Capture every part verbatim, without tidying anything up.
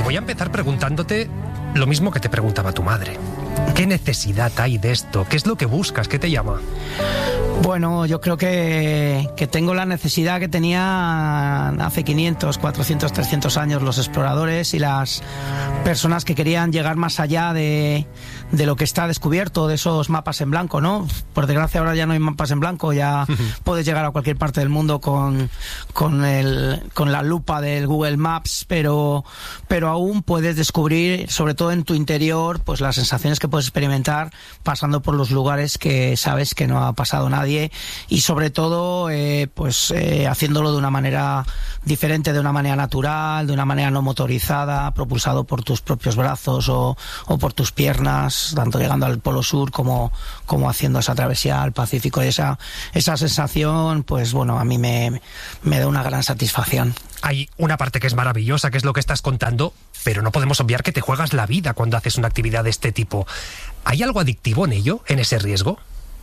voy a empezar preguntándote lo mismo que te preguntaba tu madre. ¿Qué necesidad hay de esto? ¿Qué es lo que buscas? ¿Qué te llama? Bueno, yo creo que, que tengo la necesidad que tenían hace quinientos, cuatrocientos, trescientos años los exploradores y las personas que querían llegar más allá de, de lo que está descubierto, de esos mapas en blanco, ¿no? Por desgracia ahora ya no hay mapas en blanco, ya puedes llegar a cualquier parte del mundo con, con, el, con la lupa del Google Maps, pero, pero aún puedes descubrir, sobre todo en tu interior, pues las sensaciones que puedes experimentar pasando por los lugares que sabes que no ha pasado nadie. Y sobre todo eh, pues eh, haciéndolo de una manera diferente, de una manera natural, de una manera no motorizada, propulsado por tus propios brazos o, o por tus piernas, tanto llegando al Polo Sur como, como haciendo esa travesía al Pacífico. Y esa, esa sensación, pues bueno, a mí me, me da una gran satisfacción. Hay una parte que es maravillosa, que es lo que estás contando, pero no podemos obviar que te juegas la vida cuando haces una actividad de este tipo. ¿Hay algo adictivo en ello, en ese riesgo?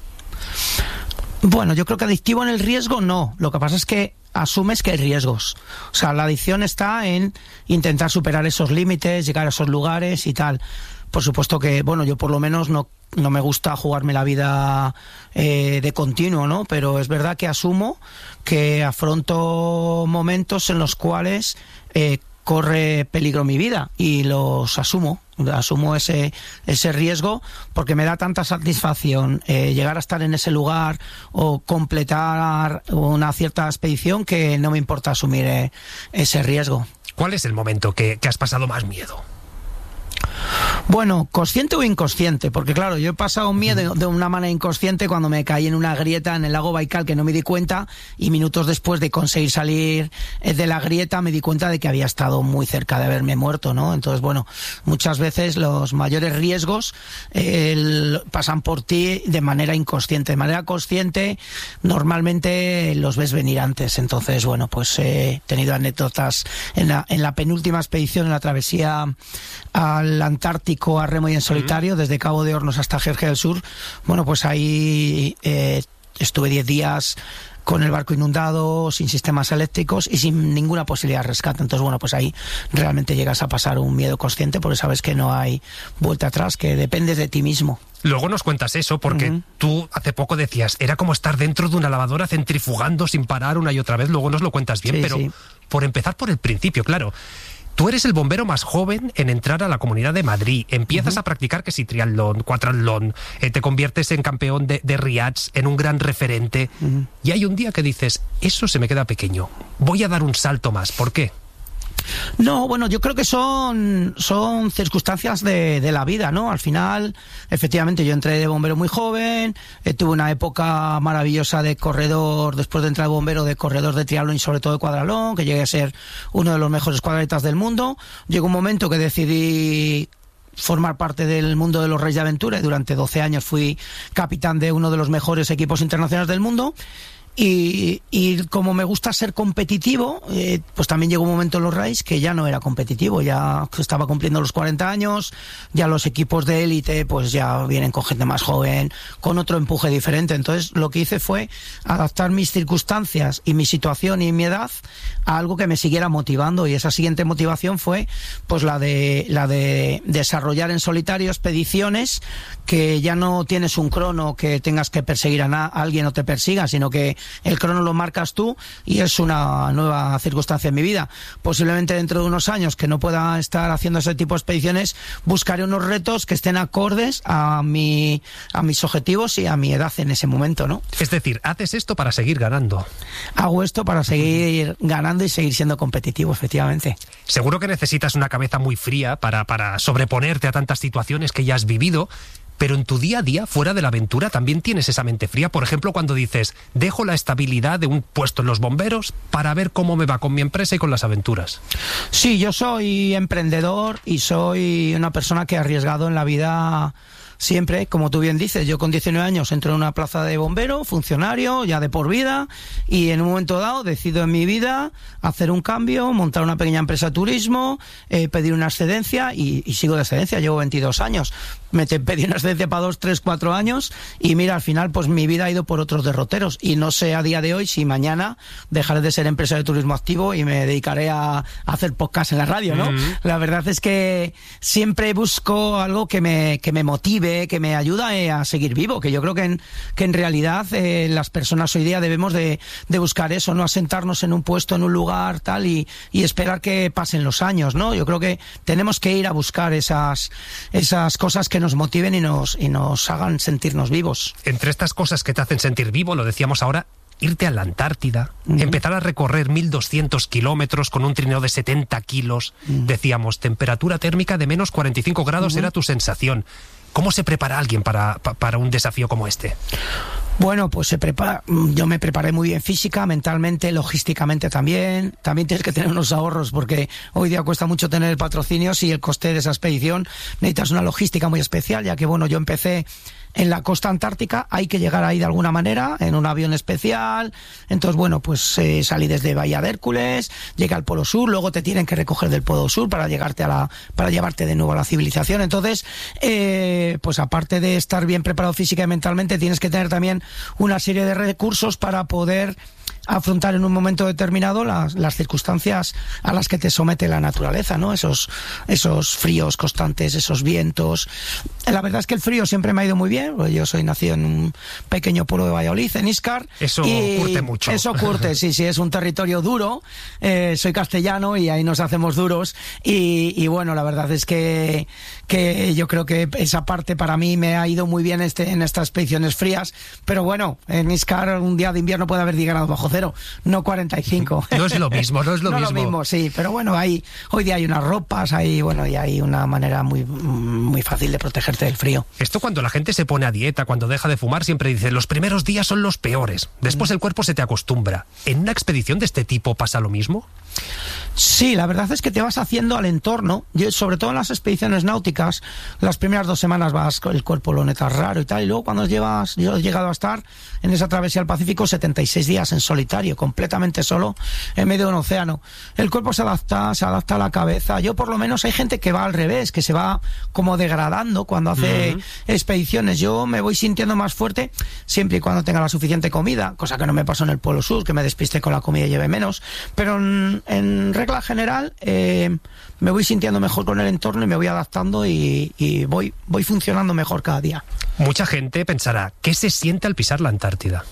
Bueno, yo creo que adictivo en el riesgo no. Lo que pasa es que asumes que hay riesgos. O sea, la adicción está en intentar superar esos límites, llegar a esos lugares y tal. Por supuesto que, bueno, yo por lo menos no, no me gusta jugarme la vida eh, de continuo, ¿no? Pero es verdad que asumo que afronto momentos en los cuales eh, corre peligro mi vida y los asumo. Asumo ese, ese riesgo porque me da tanta satisfacción eh, llegar a estar en ese lugar o completar una cierta expedición que no me importa asumir eh, ese riesgo. ¿Cuál es el momento que, que has pasado más miedo? Bueno, consciente o inconsciente, porque claro, yo he pasado miedo de una manera inconsciente cuando me caí en una grieta en el lago Baikal que no me di cuenta, y minutos después de conseguir salir de la grieta me di cuenta de que había estado muy cerca de haberme muerto, ¿no? Entonces, bueno, muchas veces los mayores riesgos eh, pasan por ti de manera inconsciente. De manera consciente normalmente los ves venir antes. Entonces, bueno, pues he tenido anécdotas en la, en la penúltima expedición, en la travesía al Antártico a remo y en solitario, desde Cabo de Hornos hasta Jerjes del Sur. Bueno, pues ahí eh, estuve diez días con el barco inundado, sin sistemas eléctricos y sin ninguna posibilidad de rescate. Entonces, bueno, pues ahí realmente llegas a pasar un miedo consciente porque sabes que no hay vuelta atrás, que dependes de ti mismo. Luego nos cuentas eso, porque uh-huh. tú hace poco decías, era como estar dentro de una lavadora centrifugando sin parar una y otra vez. Luego nos lo cuentas bien, sí, pero sí. Por empezar por el principio, claro. Tú eres el bombero más joven en entrar a la Comunidad de Madrid. Empiezas uh-huh. a practicar que si triatlón, cuatratlón, eh, te conviertes en campeón de, de riads, en un gran referente. Uh-huh. Y hay un día que dices, eso se me queda pequeño. Voy a dar un salto más. ¿Por qué? No, bueno, yo creo que son, son circunstancias de, de la vida, ¿no? Al final, efectivamente, yo entré de bombero muy joven, eh, tuve una época maravillosa de corredor, después de entrar de bombero, de corredor de triatlón y sobre todo de cuadralón, que llegué a ser uno de los mejores cuadratistas del mundo. Llegó un momento que decidí formar parte del mundo de los Reyes de Aventura y durante doce años fui capitán de uno de los mejores equipos internacionales del mundo. Y, y como me gusta ser competitivo, eh, pues también llegó un momento en los Reyes que ya no era competitivo, ya estaba cumpliendo los cuarenta años, ya los equipos de élite pues ya vienen con gente más joven, con otro empuje diferente. Entonces lo que hice fue adaptar mis circunstancias y mi situación y mi edad a algo que me siguiera motivando, y esa siguiente motivación fue pues la de la de desarrollar en solitario expediciones que ya no tienes un crono que tengas que perseguir a, na- a alguien o te persiga, sino que el crono lo marcas tú, y es una nueva circunstancia en mi vida. Posiblemente dentro de unos años que no pueda estar haciendo ese tipo de expediciones, buscaré unos retos que estén acordes a mi a mis objetivos y a mi edad en ese momento, ¿no? Es decir, haces esto para seguir ganando. Hago esto para seguir ganando y seguir siendo competitivo, efectivamente. Seguro que necesitas una cabeza muy fría para, para sobreponerte a tantas situaciones que ya has vivido. Pero en tu día a día, fuera de la aventura, también tienes esa mente fría. Por ejemplo, cuando dices, dejo la estabilidad de un puesto en los bomberos para ver cómo me va con mi empresa y con las aventuras. Sí, yo soy emprendedor y soy una persona que ha arriesgado en la vida siempre, como tú bien dices, yo con diecinueve años entro en una plaza de bombero, funcionario, ya de por vida, y en un momento dado decido en mi vida hacer un cambio, montar una pequeña empresa de turismo, eh, pedir una excedencia, y, y sigo de excedencia, llevo veintidós años. Me te pedí una excedencia para dos, tres, cuatro años, y mira, al final pues mi vida ha ido por otros derroteros, y no sé a día de hoy si mañana dejaré de ser empresario de turismo activo y me dedicaré a, a hacer podcast en la radio, ¿no? Mm-hmm. La verdad es que siempre busco algo que me, que me motive, que me ayude a seguir vivo, que yo creo que en, que en realidad eh, las personas hoy día debemos de, de buscar eso, no asentarnos en un puesto, en un lugar, tal, y, y esperar que pasen los años, ¿no? Yo creo que tenemos que ir a buscar esas, esas cosas que nos motiven y nos, y nos hagan sentirnos vivos. Entre estas cosas que te hacen sentir vivo, lo decíamos ahora, irte a la Antártida, uh-huh. empezar a recorrer mil doscientos kilómetros con un trineo de setenta kilos, uh-huh. decíamos, temperatura térmica de menos cuarenta y cinco grados uh-huh. era tu sensación. ¿Cómo se prepara alguien para, para un desafío como este? Bueno, pues se prepara, yo me preparé muy bien física, mentalmente, logísticamente también. También tienes que tener unos ahorros porque hoy día cuesta mucho tener patrocinios y el coste de esa expedición necesitas una logística muy especial, ya que bueno, yo empecé en la costa antártica, hay que llegar ahí de alguna manera, en un avión especial. Entonces, bueno, pues eh, salí desde Bahía de Hércules, llegué al Polo Sur, luego te tienen que recoger del Polo Sur para llegarte a la, para llevarte de nuevo a la civilización. Entonces, eh, pues aparte de estar bien preparado física y mentalmente, tienes que tener también una serie de recursos para poder afrontar en un momento determinado las, las circunstancias a las que te somete la naturaleza, ¿no? Esos, esos fríos constantes, esos vientos. La verdad es que el frío siempre me ha ido muy bien, porque yo soy nacido en un pequeño pueblo de Valladolid, en Íscar. Eso y curte mucho. Eso curte, sí, sí, es un territorio duro. Eh, soy castellano y ahí nos hacemos duros. Y, y bueno, la verdad es que, que yo creo que esa parte para mí me ha ido muy bien este, en estas expediciones frías. Pero bueno, en Íscar un día de invierno puede haber diez grados bajo cero, no cuarenta y cinco. No es lo mismo, no es lo no mismo. lo mismo, sí, pero bueno, hay, hoy día hay unas ropas, hay, bueno, y hay una manera muy, muy fácil de protegerte del frío. Esto cuando la gente se pone a dieta, cuando deja de fumar, siempre dice, los primeros días son los peores, después el cuerpo se te acostumbra. ¿En una expedición de este tipo pasa lo mismo? Sí, la verdad es que te vas haciendo al entorno. Yo, sobre todo en las expediciones náuticas, las primeras dos semanas vas, el cuerpo lo notas raro y tal, y luego cuando llevas, yo he llegado a estar en esa travesía al Pacífico setenta y seis días en solitario, completamente solo, en medio de un océano. El cuerpo se adapta, se adapta a la cabeza. Yo por lo menos hay gente que va al revés, que se va como degradando cuando hace uh-huh. expediciones. Yo me voy sintiendo más fuerte siempre y cuando tenga la suficiente comida, cosa que no me pasó en el Polo Sur, que me despiste con la comida y lleve menos, pero en, en regla general eh, me voy sintiendo mejor con el entorno y me voy adaptando y, y voy, voy funcionando mejor cada día. Mucha gente pensará, ¿qué se siente al pisar la Antártida?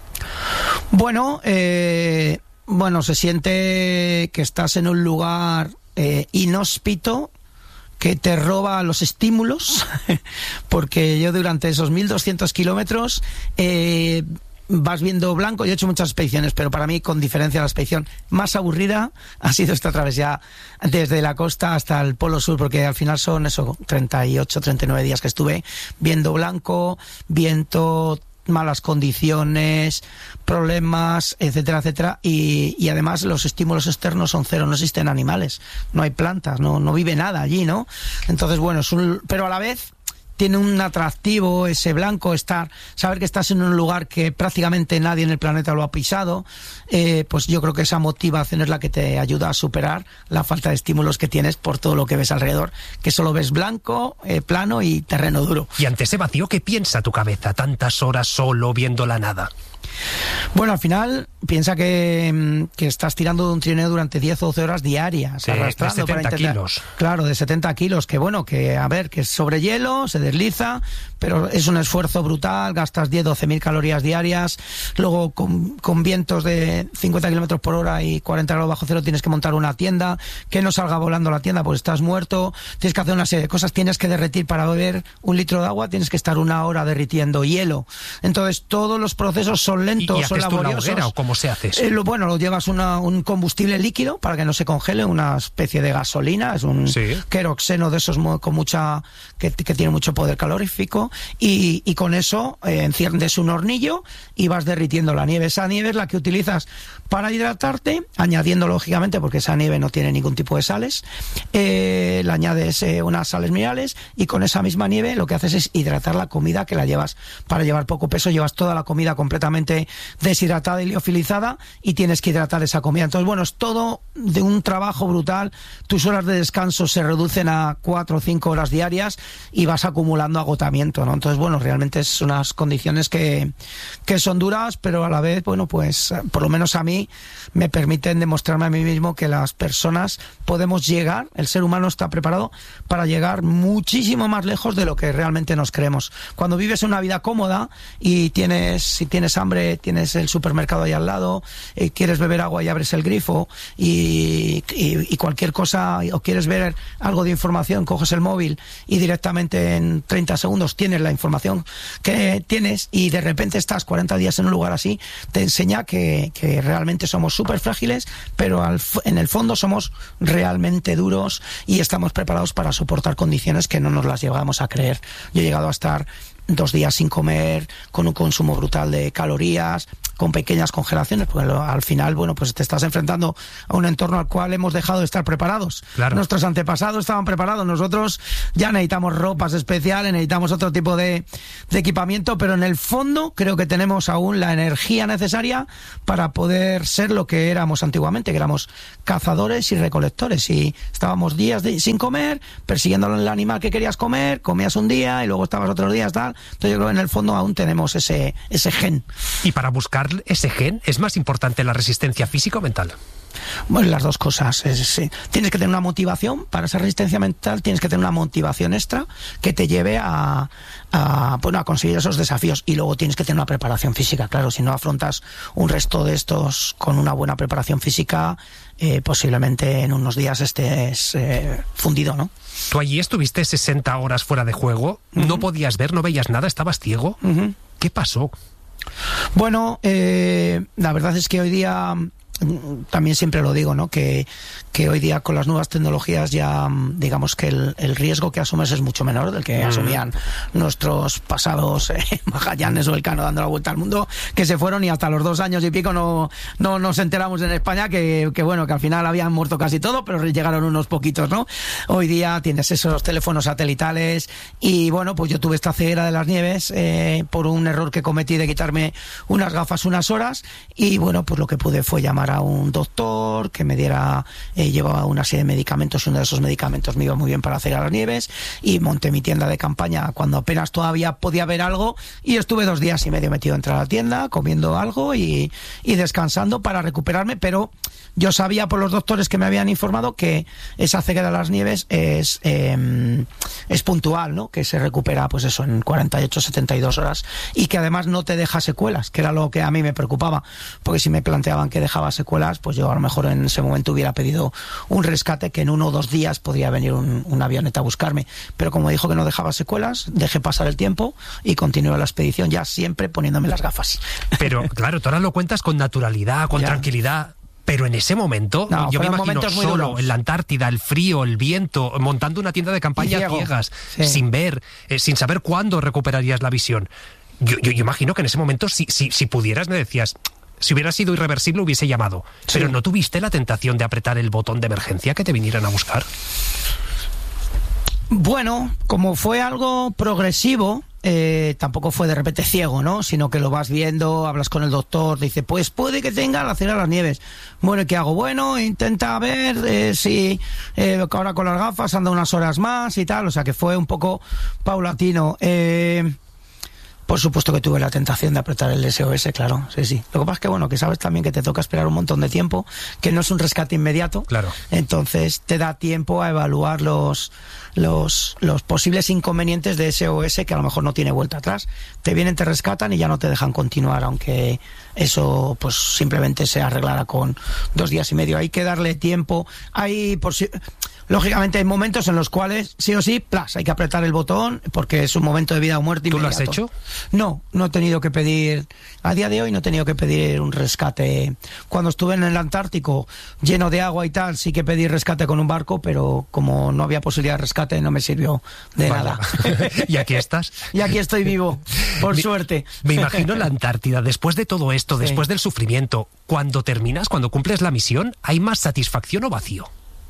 Bueno, eh, bueno, se siente que estás en un lugar eh, inhóspito, que te roba los estímulos, porque yo durante esos mil doscientos kilómetros eh, vas viendo blanco. Yo he hecho muchas expediciones, pero para mí, con diferencia, la expedición más aburrida ha sido esta travesía desde la costa hasta el Polo Sur, porque al final son eso, treinta y ocho, treinta y nueve días que estuve viendo blanco, viento, malas condiciones, problemas, etcétera, etcétera, y, y además los estímulos externos son cero, no existen animales, no hay plantas, no, no vive nada allí, ¿no? Entonces, bueno, es un, pero a la vez tiene un atractivo ese blanco, estar, saber que estás en un lugar que prácticamente nadie en el planeta lo ha pisado, eh, pues yo creo que esa motivación es la que te ayuda a superar la falta de estímulos que tienes por todo lo que ves alrededor, que solo ves blanco, eh, plano y terreno duro. Y ante ese vacío, ¿qué piensa tu cabeza tantas horas solo viendo la nada? Bueno, al final piensa que, que estás tirando de un trineo durante diez o doce horas diarias, sí, arrastrando de setenta para intentar, kilos. Claro, de setenta kilos, que bueno, que a ver, que es sobre hielo, se desliza, pero es un esfuerzo brutal, gastas diez, doce mil calorías diarias, luego con, con vientos de cincuenta kilómetros por hora y cuarenta grados bajo cero tienes que montar una tienda, que no salga volando la tienda porque estás muerto, tienes que hacer una serie de cosas, tienes que derretir para beber un litro de agua, tienes que estar una hora derritiendo hielo. Entonces todos los procesos son son lentos, ¿Y, y son haces tú laboriosos. la hoguera, o cómo se hace eso? Eh, lo, bueno, lo llevas una, un combustible líquido para que no se congele, una especie de gasolina, es un sí. queroxeno de esos con mucha que, que tiene mucho poder calorífico, y, y con eso eh, enciendes un hornillo y vas derritiendo la nieve. Esa nieve es la que utilizas para hidratarte, añadiendo lógicamente, porque esa nieve no tiene ningún tipo de sales, eh, le añades eh, unas sales minerales, y con esa misma nieve lo que haces es hidratar la comida, que la llevas, para llevar poco peso, llevas toda la comida completamente deshidratada y liofilizada, y tienes que hidratar esa comida. Entonces, bueno, es todo de un trabajo brutal. Tus horas de descanso se reducen a cuatro o cinco horas diarias y vas acumulando agotamiento, ¿no? Entonces, bueno, realmente es unas condiciones que, que son duras, pero a la vez, bueno, pues por lo menos a mí me permiten demostrarme a mí mismo que las personas podemos llegar, el ser humano está preparado para llegar muchísimo más lejos de lo que realmente nos creemos. Cuando vives una vida cómoda y tienes, si tienes hambre, tienes el supermercado ahí al lado, eh, quieres beber agua y abres el grifo, y, y, y cualquier cosa, o quieres ver algo de información, coges el móvil y directamente en treinta segundos tienes la información que tienes, y de repente estás cuarenta días en un lugar así, te enseña que, que realmente somos súper frágiles, pero al, en el fondo somos realmente duros y estamos preparados para soportar condiciones que no nos las llegamos a creer. Yo he llegado a estar dos días sin comer, con un consumo brutal de calorías, con pequeñas congelaciones, porque al final, bueno, pues te estás enfrentando a un entorno al cual hemos dejado de estar preparados. Claro. Nuestros antepasados estaban preparados, nosotros ya necesitamos ropas especiales, necesitamos otro tipo de, de equipamiento, pero en el fondo creo que tenemos aún la energía necesaria para poder ser lo que éramos antiguamente, que éramos cazadores y recolectores, y estábamos días de, sin comer, persiguiendo el animal que querías comer, comías un día y luego estabas otros días, tal. Entonces yo creo que en el fondo aún tenemos ese, ese gen. Y para buscar ese gen, ¿es más importante la resistencia física o mental? Bueno, las dos cosas. Es, sí. Tienes que tener una motivación para esa resistencia mental, tienes que tener una motivación extra que te lleve a, a, bueno, a conseguir esos desafíos, y luego tienes que tener una preparación física. Claro, si no afrontas un resto de estos con una buena preparación física, eh, posiblemente en unos días estés eh, fundido, ¿no? Tú allí estuviste sesenta horas fuera de juego, uh-huh. no podías ver, no veías nada, estabas ciego. Uh-huh. ¿Qué pasó? Bueno, eh, la verdad es que hoy día, también siempre lo digo, ¿no? Que, que hoy día con las nuevas tecnologías ya, digamos que el, el riesgo que asumes es mucho menor del que mm. asumían nuestros pasados eh, Magallanes o Elcano dando la vuelta al mundo, que se fueron y hasta los dos años y pico no, no nos enteramos en España que, que bueno, que al final habían muerto casi todo, pero llegaron unos poquitos, ¿no? Hoy día tienes esos teléfonos satelitales, y bueno, pues yo tuve esta ceguera de las nieves eh, por un error que cometí de quitarme unas gafas unas horas, y bueno, pues lo que pude fue llamar a un doctor que me diera, eh, llevaba una serie de medicamentos, y uno de esos medicamentos me iba muy bien para hacer a las nieves, y monté mi tienda de campaña cuando apenas todavía podía ver algo, y estuve dos días y medio metido entre la tienda comiendo algo y, y descansando para recuperarme, pero yo sabía por los doctores que me habían informado que esa ceguera de las nieves es, eh, es puntual, ¿no? Que se recupera, pues eso, en cuarenta y ocho, setenta y dos horas, y que además no te deja secuelas, que era lo que a mí me preocupaba, porque si me planteaban que dejaba secuelas, pues yo a lo mejor en ese momento hubiera pedido un rescate, que en uno o dos días podría venir un, una avioneta a buscarme, pero como dijo que no dejaba secuelas, dejé pasar el tiempo y continué la expedición, ya siempre poniéndome las gafas. Pero claro, tú ahora lo cuentas con naturalidad, con ya. tranquilidad. Pero en ese momento, no, yo me imagino solo duros. en la Antártida, el frío, el viento, montando una tienda de campaña ciegas, sí. sin ver, eh, sin saber cuándo recuperarías la visión. Yo, yo, yo imagino que en ese momento, si, si, si pudieras, me decías, si hubiera sido irreversible hubiese llamado. Sí. Pero ¿no tuviste la tentación de apretar el botón de emergencia que te vinieran a buscar? Bueno, como fue algo progresivo, eh, tampoco fue de repente ciego, ¿no? Sino que lo vas viendo, hablas con el doctor, dice, pues puede que tenga la ceguera de las nieves. Bueno, ¿y qué hago? Bueno, intenta ver eh, si eh, ahora con las gafas anda unas horas más y tal, o sea que fue un poco paulatino. Eh... Por supuesto que tuve la tentación de apretar el S O S, claro, sí, sí. Lo que pasa es que, bueno, que sabes también que te toca esperar un montón de tiempo, que no es un rescate inmediato. Claro. Entonces te da tiempo a evaluar los, los, los posibles inconvenientes de S O S, que a lo mejor no tiene vuelta atrás. Te vienen, te rescatan y ya no te dejan continuar, aunque eso pues simplemente se arreglara con dos días y medio. Hay que darle tiempo. Hay por si... Lógicamente hay momentos en los cuales sí o sí, plas, hay que apretar el botón porque es un momento de vida o muerte inmediato. ¿Tú lo has hecho? No, no he tenido que pedir, a día de hoy no he tenido que pedir un rescate. Cuando estuve en el Antártico, lleno de agua y tal, sí que pedí rescate con un barco, pero como no había posibilidad de rescate, no me sirvió de vale. nada. ¿Y aquí estás? Y aquí estoy vivo, por me, suerte. Me imagino la Antártida, después de todo esto, sí. después del sufrimiento, cuando terminas, cuando cumples la misión, ¿hay más satisfacción o vacío?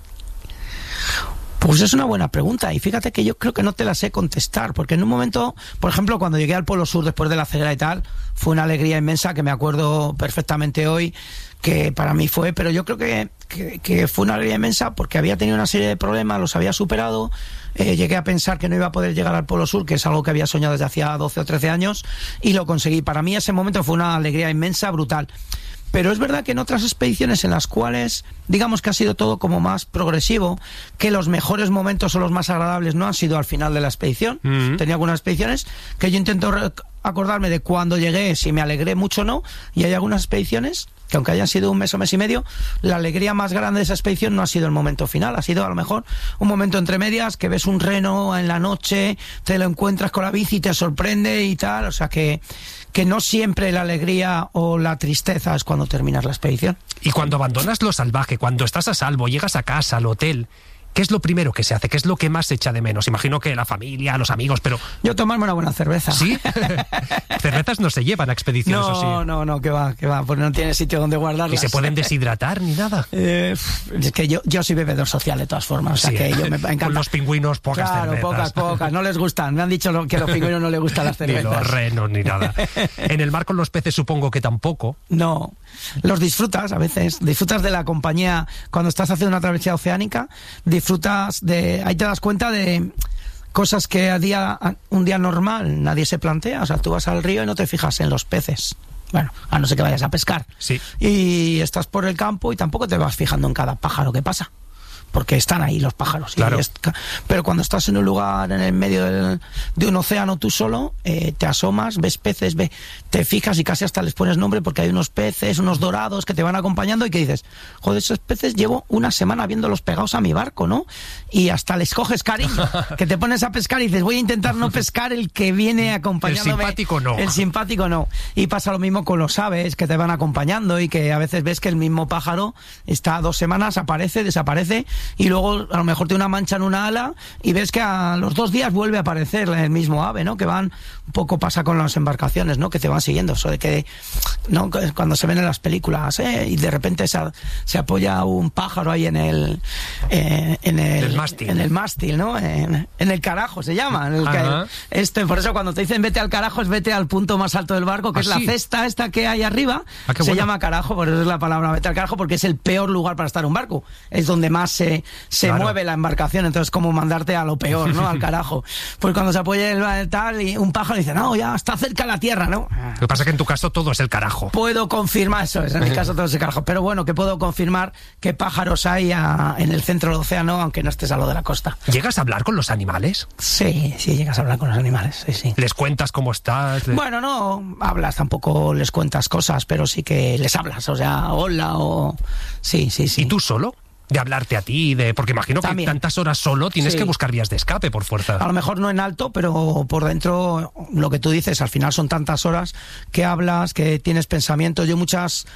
Pues es una buena pregunta y fíjate que yo creo que no te la sé contestar, porque en un momento, por ejemplo, cuando llegué al Polo Sur después de la ceguera y tal, fue una alegría inmensa que me acuerdo perfectamente hoy, que para mí fue, pero yo creo que, que, que fue una alegría inmensa porque había tenido una serie de problemas, los había superado, eh, llegué a pensar que no iba a poder llegar al Polo Sur, que es algo que había soñado desde hacía doce o trece años, y lo conseguí. Para mí ese momento fue una alegría inmensa, brutal. Pero es verdad que en otras expediciones en las cuales, digamos que ha sido todo como más progresivo, que los mejores momentos o los más agradables no han sido al final de la expedición. Mm-hmm. Tenía algunas expediciones que yo intento acordarme de cuando llegué, si me alegré mucho o no, y hay algunas expediciones que aunque hayan sido un mes o mes y medio, la alegría más grande de esa expedición no ha sido el momento final, ha sido a lo mejor un momento entre medias, que ves un reno en la noche, te lo encuentras con la bici, te sorprende y tal, o sea que... que no siempre la alegría o la tristeza es cuando terminas la expedición. Y cuando abandonas lo salvaje, cuando estás a salvo, llegas a casa, al hotel, ¿qué es lo primero que se hace? ¿Qué es lo que más se echa de menos? Imagino que la familia, los amigos, pero... Yo tomarme una buena cerveza. ¿Sí? Cervezas no se llevan a expediciones, no, ¿o sí? No, no, no, que va, que va, porque no tiene sitio donde guardarlas. ¿Y se pueden deshidratar ni nada? Eh, es que yo, yo soy bebedor social de todas formas, o sea sí, que yo me encanta. Con los pingüinos pocas claro, cervezas. Claro, pocas, pocas, no les gustan. Me han dicho que a los pingüinos no les gustan las cervezas. Ni los renos, ni nada. En el mar con los peces supongo que tampoco. No, los disfrutas a veces, disfrutas de la compañía cuando estás haciendo una travesía oceánica, disfrutas de... Ahí te das cuenta de cosas que a día, un día normal nadie se plantea. O sea, tú vas al río y no te fijas en los peces. Bueno, a no ser que vayas a pescar. Sí. Y estás por el campo y tampoco te vas fijando en cada pájaro que pasa, porque están ahí los pájaros. Claro. Es, pero cuando estás en un lugar en el medio del, de un océano tú solo, eh, te asomas, ves peces, ve, te fijas y casi hasta les pones nombre porque hay unos peces, unos dorados que te van acompañando y que dices, joder, esos peces llevo una semana viéndolos pegados a mi barco, ¿no? Y hasta les coges cariño, que te pones a pescar y dices, voy a intentar no pescar el que viene acompañándome. El simpático no. El simpático no. Y pasa lo mismo con los aves que te van acompañando y que a veces ves que el mismo pájaro está dos semanas, aparece, desaparece, y luego a lo mejor tiene una mancha en una ala y ves que a los dos días vuelve a aparecer el mismo ave, ¿no? Que van, un poco pasa con las embarcaciones, ¿no? Que te van siguiendo, eso de que, ¿no? Cuando se ven en las películas, ¿eh? Y de repente se, se apoya un pájaro ahí en el, eh, en el, el mástil, en el mástil, ¿no? En, en el carajo se llama. En el que, este, por eso cuando te dicen vete al carajo es vete al punto más alto del barco, que ¿Ah, es sí? la cesta esta que hay arriba, ah, se bueno. llama carajo, por eso es la palabra vete al carajo, porque es el peor lugar para estar en un barco, es donde más se se claro. mueve la embarcación, entonces como mandarte a lo peor, ¿no? Al carajo. Pues cuando se apoya el tal y un pájaro dice, no, ya está cerca la tierra, ¿no? Lo que pasa es que en tu caso todo es el carajo. Puedo confirmar eso, es, en mi caso todo es el carajo, pero bueno, que puedo confirmar que pájaros hay a, en el centro del océano, aunque no estés a lo de la costa. ¿Llegas a hablar con los animales? Sí, sí, llegas a hablar con los animales, sí, sí. ¿Les cuentas cómo estás? Bueno, no hablas, tampoco les cuentas cosas, pero sí que les hablas, o sea, hola o... Sí, sí, sí. ¿Y tú solo? De hablarte a ti, de porque imagino que También. tantas horas solo tienes sí. que buscar vías de escape por fuerza. A lo mejor no en alto, pero por dentro, lo que tú dices, al final son tantas horas que hablas, que tienes pensamientos. Yo muchas,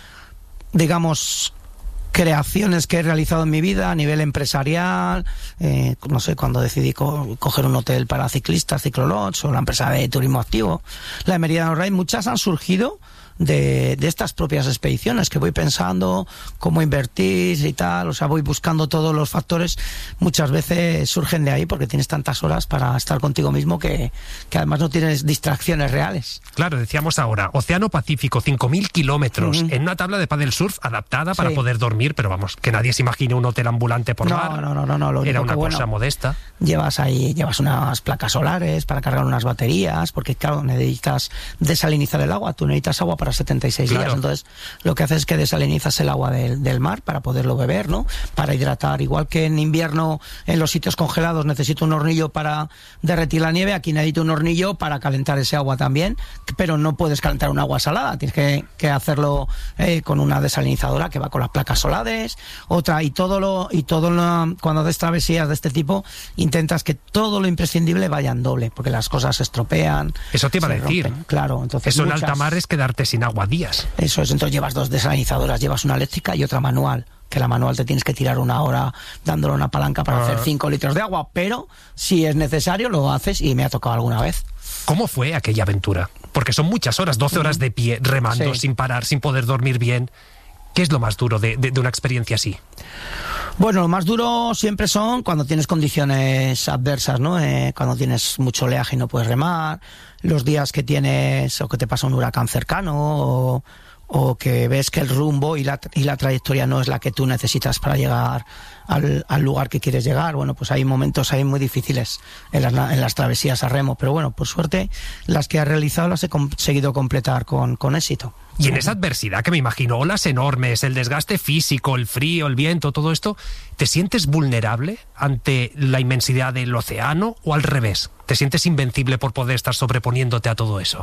digamos, creaciones que he realizado en mi vida a nivel empresarial, eh, no sé, cuando decidí co coger un hotel para ciclistas, Ciclolots, o la empresa de turismo activo, la de Meridiano Ride, muchas han surgido De, de estas propias expediciones, que voy pensando cómo invertir y tal, o sea, voy buscando todos los factores, muchas veces surgen de ahí porque tienes tantas horas para estar contigo mismo que, que además no tienes distracciones reales. Claro, decíamos ahora, Océano Pacífico, cinco mil kilómetros, uh-huh. en una tabla de paddle surf adaptada para sí. poder dormir, pero vamos, que nadie se imagine un hotel ambulante por no, mar. No, no, no, no, lo Era una que, cosa bueno, modesta. Llevas ahí, llevas unas placas solares para cargar unas baterías, porque claro, necesitas desalinizar el agua, tú necesitas agua para para setenta y seis claro. días. Entonces, lo que haces es que desalinizas el agua del, del mar para poderlo beber, ¿no? Para hidratar. Igual que en invierno, en los sitios congelados, necesito un hornillo para derretir la nieve, aquí necesito un hornillo para calentar ese agua también, pero no puedes calentar un agua salada, tienes que, que hacerlo eh, con una desalinizadora que va con las placas solares, otra, y todo lo, y todo lo, cuando haces travesías de este tipo, intentas que todo lo imprescindible vaya en doble, porque las cosas se estropean. Eso te iba a decir. Rompen. Claro, entonces eso muchas... en alta mar es quedarte sin agua días. Eso es, entonces llevas dos desalinizadoras, llevas una eléctrica y otra manual, que la manual te tienes que tirar una hora dándole una palanca para ah. hacer cinco litros de agua, pero si es necesario lo haces, y me ha tocado alguna vez. ¿Cómo fue aquella aventura? Porque son muchas horas, doce horas de pie, remando, sí. sin parar, sin poder dormir bien. ¿Qué es lo más duro de, de, de una experiencia así? Bueno, lo más duro siempre son cuando tienes condiciones adversas, ¿no? Eh, cuando tienes mucho oleaje y no puedes remar, los días que tienes, o que te pasa un huracán cercano, o, o que ves que el rumbo y la, y la trayectoria no es la que tú necesitas para llegar al, al lugar que quieres llegar. Bueno, pues hay momentos ahí muy difíciles en las, en las travesías a remo, pero bueno, por suerte las que he realizado las he conseguido completar con, con éxito. Y en esa adversidad que me imagino, olas enormes, el desgaste físico, el frío, el viento, todo esto, ¿te sientes vulnerable ante la inmensidad del océano o al revés? ¿Te sientes invencible por poder estar sobreponiéndote a todo eso?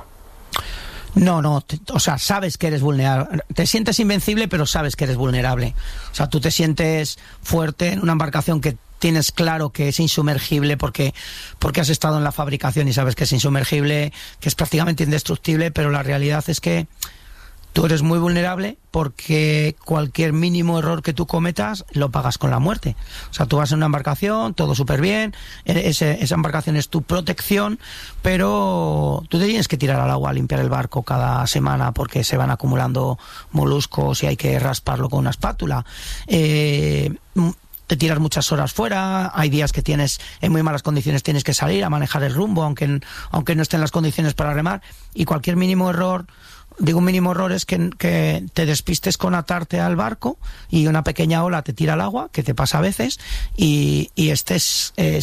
No, no, te, o sea, sabes que eres vulnerable, te sientes invencible, pero sabes que eres vulnerable. O sea, tú te sientes fuerte en una embarcación que tienes claro que es insumergible porque, porque has estado en la fabricación y sabes que es insumergible, que es prácticamente indestructible, pero la realidad es que tú eres muy vulnerable porque cualquier mínimo error que tú cometas lo pagas con la muerte. O sea, tú vas en una embarcación, todo súper bien, ese, esa embarcación es tu protección, pero tú te tienes que tirar al agua a limpiar el barco cada semana porque se van acumulando moluscos y hay que rasparlo con una espátula. Eh, te tiras muchas horas fuera, hay días que tienes en muy malas condiciones, tienes que salir a manejar el rumbo, aunque, aunque no estén las condiciones para remar, y cualquier mínimo error... Digo, un mínimo error es que, que te despistes con atarte al barco y una pequeña ola te tira al agua, que te pasa a veces, y, y estés eh,